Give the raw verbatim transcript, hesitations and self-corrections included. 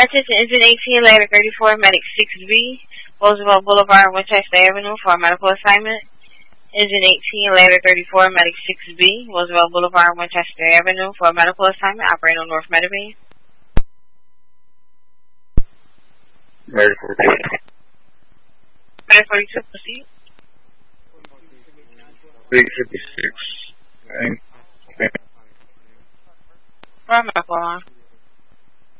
Attention, Engine eighteen, Ladder thirty-four, Medic six B, Roosevelt Boulevard, Winchester Avenue for a medical assignment. Engine eighteen, Ladder thirty-four, Medic six B, Roosevelt Boulevard, Winchester Avenue for a medical assignment. Operating on North Medibay. Ladder forty-two. Ladder forty-two, proceed. three fifty-six. Okay. For a medical alarm.